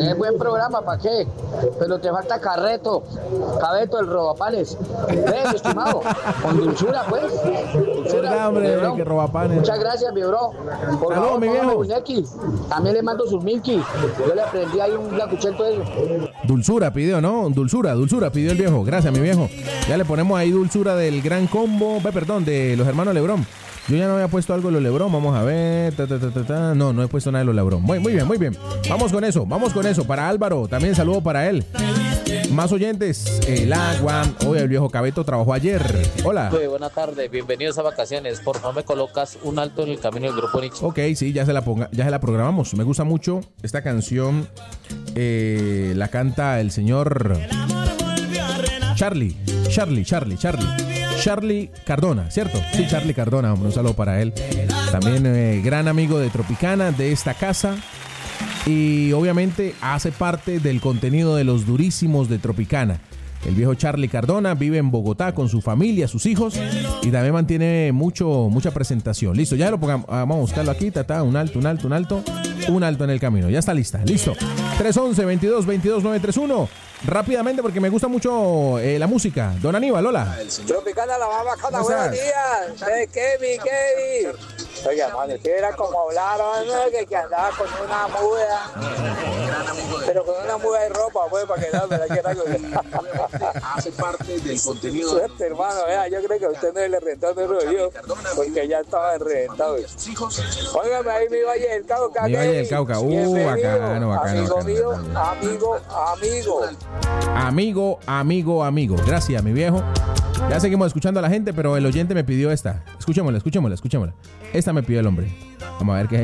Es buen programa, ¿para qué? Pero te falta Cabeto, el robapanes. ¿Ves, estimado? Con dulzura, pues. ¿Verdad, hombre? Que robapanes. Muchas gracias, mi bro. Por favor, mi viejo. Muñequi. También le mando sus milky. Yo le aprendí ahí un lacuchento de eso. Dulzura pidió, ¿no? Dulzura pidió el viejo. Gracias, mi viejo. Ya le ponemos ahí dulzura del Gran Combo. Perdón, de los hermanos Lebrón. Yo ya no había puesto algo de los Lebrón. Vamos a ver. No he puesto nada de los Lebrón. Muy bien. Vamos con eso. Para Álvaro, también saludo para él. Más oyentes. El agua. Hoy el viejo Cabeto trabajó ayer. Hola. Buenas tardes. Bienvenidos a vacaciones. Por favor, me colocas un alto en el camino del grupo Nietzsche. Ok, sí, ya se la programamos. Me gusta mucho esta canción. La canta el señor Charlie Cardona, ¿cierto? Sí, Charlie Cardona, hombre, un saludo para él. También gran amigo de Tropicana, de esta casa. Y obviamente hace parte del contenido de los durísimos de Tropicana. El viejo Charlie Cardona vive en Bogotá con su familia, sus hijos, y también mantiene mucha presentación. Listo, ya lo pongamos, vamos a buscarlo aquí, un alto en el camino. Ya está lista, listo. 311-22-22-931. Rápidamente porque me gusta mucho la música. Don Aníbal, hola. Tropicana, la más bacana, buenos días. Kevin. Oiga, mano, que era como hablaron, ¿no? que andaba con una muda. Pero con una muda de ropa, pues, para que no, ¿verdad? Que era hace parte del contenido. Suerte, hermano, vea, yo creo que a usted no le rentó de rollo, porque ya estaba reventado. Óigame ahí, mi Valle del Cauca. Mi Valle del Cauca, bacano. Amigo mío, amigo. Gracias, mi viejo. Ya seguimos escuchando a la gente, pero el oyente me pidió esta. Escuchémosla. Esta me pidió el hombre. Vamos a ver qué es.